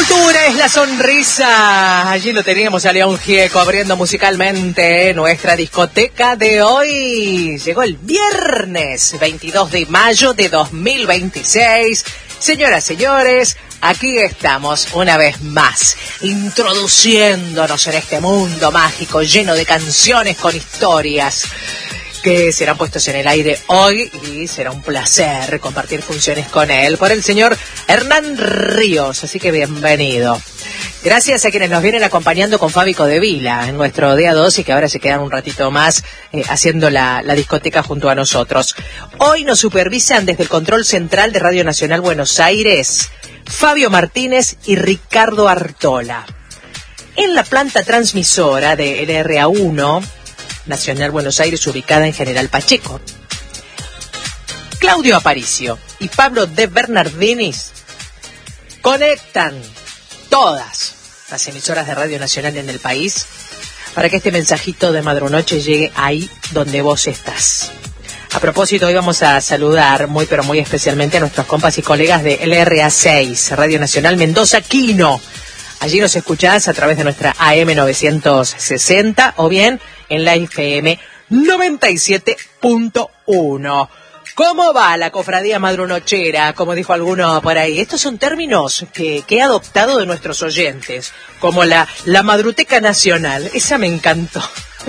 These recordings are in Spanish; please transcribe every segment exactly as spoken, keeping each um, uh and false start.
aventura es la sonrisa. Allí lo teníamos a León Gieco abriendo musicalmente nuestra discoteca de hoy. Llegó el viernes veintidós de mayo de dos mil veintiséis. Señoras, señores, aquí estamos una vez más, introduciéndonos en este mundo mágico lleno de canciones con historias que serán puestos en el aire hoy, y será un placer compartir funciones con él, por el señor Hernán Ríos, así que bienvenido. Gracias a quienes nos vienen acompañando con Fábico de Vila en nuestro día dos y que ahora se quedan un ratito más eh, haciendo la, la discoteca junto a nosotros. Hoy nos supervisan desde el control central de Radio Nacional Buenos Aires Fabio Martínez y Ricardo Artola. En la planta transmisora de L R A uno Nacional Buenos Aires, ubicada en General Pacheco, Claudio Aparicio y Pablo de Bernardinis conectan todas las emisoras de Radio Nacional en el país para que este mensajito de Madrunoche llegue ahí donde vos estás. A propósito, hoy vamos a saludar muy pero muy especialmente a nuestros compas y colegas de L R A seis, Radio Nacional Mendoza Quino. Allí nos escuchás a través de nuestra A M novecientos sesenta o bien en la F M noventa y siete punto uno. ¿Cómo va la cofradía madrunochera? Como dijo alguno por ahí. Estos son términos que, que he adoptado de nuestros oyentes, como la, la madruteca nacional. Esa me encantó.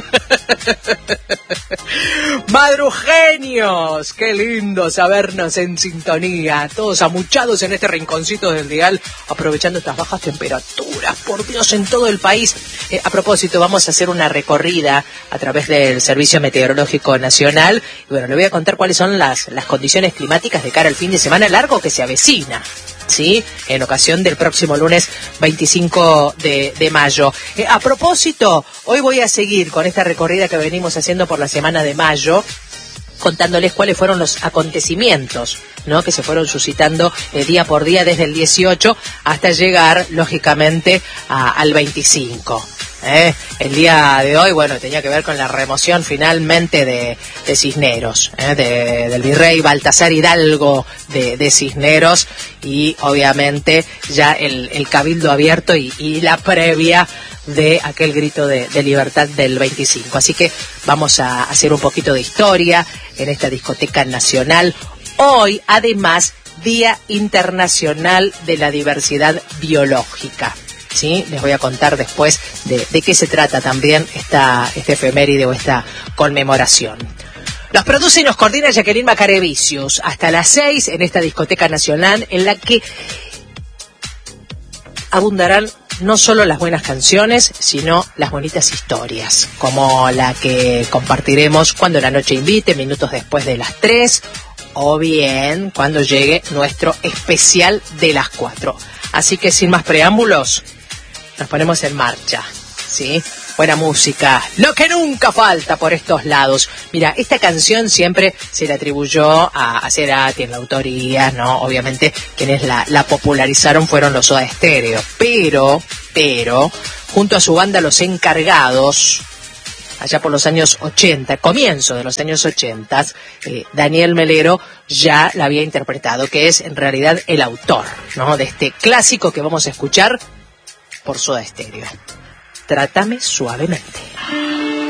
Madrugenios, qué lindo sabernos en sintonía, todos amuchados en este rinconcito del dial, aprovechando estas bajas temperaturas, por Dios, en todo el país. Eh, a propósito, vamos a hacer una recorrida a través del Servicio Meteorológico Nacional, y bueno, le voy a contar cuáles son las, las condiciones climáticas de cara al fin de semana largo que se avecina, ¿sí? En ocasión del próximo lunes veinticinco de, de mayo. Eh, a propósito, hoy voy a seguir con esta recorrida que venimos haciendo por la semana de mayo, contándoles cuáles fueron los acontecimientos, ¿no?, que se fueron suscitando eh, día por día desde el dieciocho hasta llegar, lógicamente, a, al veinticinco. ¿Eh? El día de hoy, bueno, tenía que ver con la remoción finalmente de, de Cisneros, ¿eh? de, del virrey Baltasar Hidalgo de, de Cisneros, y obviamente ya el, el cabildo abierto y, y la previa de aquel grito de, de libertad del veinticinco. Así que vamos a hacer un poquito de historia en esta discoteca nacional. Hoy, además, Día Internacional de la Diversidad Biológica. Sí, les voy a contar después de, de qué se trata también esta, esta efeméride o esta conmemoración. Los produce y nos coordina Jacqueline Macarevicius hasta las seis en esta discoteca nacional, en la que abundarán no solo las buenas canciones, sino las bonitas historias, como la que compartiremos cuando la noche invite, minutos después de las tres, o bien cuando llegue nuestro especial de las cuatro. Así que sin más preámbulos, nos ponemos en marcha, ¿sí? Buena música, lo que nunca falta por estos lados. Mira, esta canción siempre se le atribuyó a, a Cerati en la autoría, ¿no? Obviamente quienes la, la popularizaron fueron los Soda Stereo, pero, pero, junto a su banda Los Encargados, allá por los años ochenta, comienzo de los años ochenta, eh, Daniel Melero ya la había interpretado, que es en realidad el autor, ¿no?, de este clásico que vamos a escuchar por Soda Stereo. Trátame suavemente.